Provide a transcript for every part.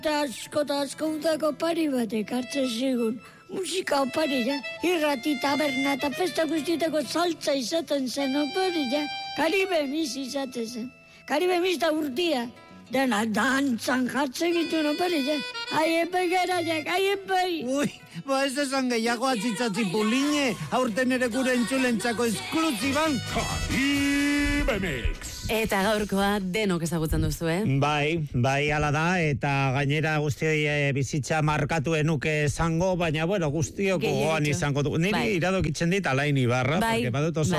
Asko udako pari batek hartzen zigun. Musika opari, ja. Irrati, taberna eta festa guztietako saltza izaten zen opari, ja. Karibe mis izaten zen. Karibe mis da urtia. Dena dantzan jartzen gitu opari, ja. Aiepai gara, ja, aiepai. Ui, ez esan gehiago atzitzatzi puline, aurten ere gure entzulentzako esklusiban. Karibe Mix. Eta gaurkoa denok ezagutzen duzu, Bai, ala da, eta gainera guztioi bizitza markatu enuke zango, baina, bueno, guztiok gogoan izango du. Niri iradokitzen dit Alain Ibarra, porque badut oso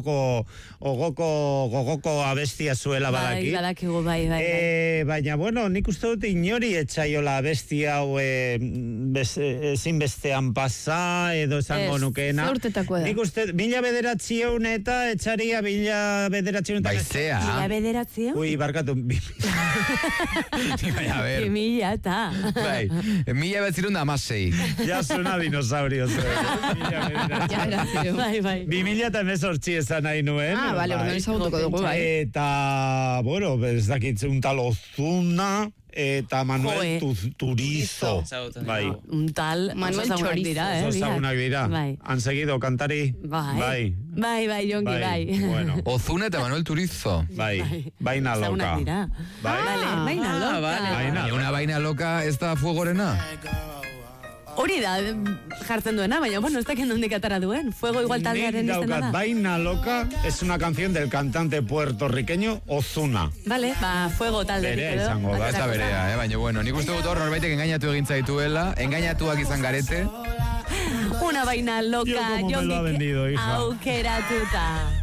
gogoko abestia zuela badaki. Badakigu, bai. Baina, bueno, nik uste dut inori etxaiola abestia hau ezinbestean pasa, edo esango nukeena. Zaurtetako da. Nik uste, 1900 eta etxaria 1900 eta... Baizea. Mila bederatzion? Ui, barkatu. Baina, a ver. 2000 eta. Bai, 1916. Ja suena dinosaurio. Bai. 2018 esan nahi nuen. Ah, vale, orduan ezagutuko dugu, bai. Eta, bueno, ez dakit un tal Ozuna eta Manuel Turizo. Bai. Un tal Manuel Chorizo. Osagunak dira. Bai. Han seguido kantari. Bai, Jongi, bai. Bueno. Ozuna eta Manuel Turizo. Bai. Baina loka. Osagunak dira. Bai. Baina loka. Baina. Una vaina loca ez da fuegorena? Hori da, jartzen duena, baina, bueno, ez dakit nondik atara duen. Fuego igual taldearen izena da. Baina loca es una canción del cantante puertorriqueño Ozuna. Vale, Fuego talderik Berea edo. izango da. Ez da berea, baina, bueno, nik uste dut hor norbaitek engainatu egin zaituela, engainatuak izan garete. Una vaina loca, Yo como me lo ha vendido, hija. aukeratuta.